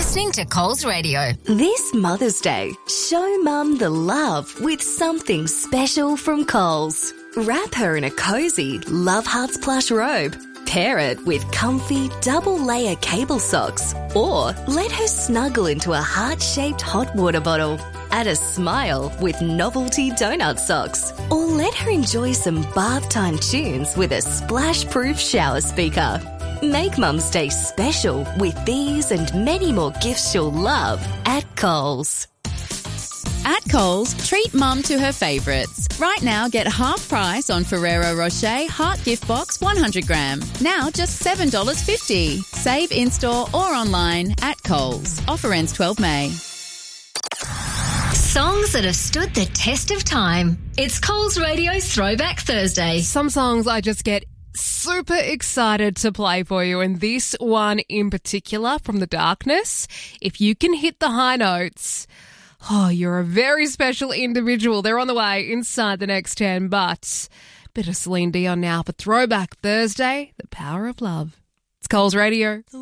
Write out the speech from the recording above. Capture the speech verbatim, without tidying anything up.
listening to Coles Radio. This Mother's Day, show Mum the love with something special from Coles. Wrap her in a cosy Love Hearts plush robe. Pair it with comfy double-layer cable socks, or let her snuggle into a heart-shaped hot water bottle. Add a smile with novelty donut socks, or let her enjoy some bath time tunes with a splash-proof shower speaker. Make Mum's Day special with these and many more gifts she'll love at Coles. At Coles, treat Mum to her favourites. Right now, get half price on Ferrero Rocher Heart Gift Box one hundred gram. Now just seven dollars fifty. Save in-store or online at Coles. Offer ends twelve May. Songs that have stood the test of time. It's Coles Radio Throwback Thursday. Some songs I just get super excited to play for you, and this one in particular, From the Darkness. If you can hit the high notes, oh, you're a very special individual. They're on the way inside the next ten, but bit of Celine Dion now for Throwback Thursday, The Power of Love. It's Coles Radio.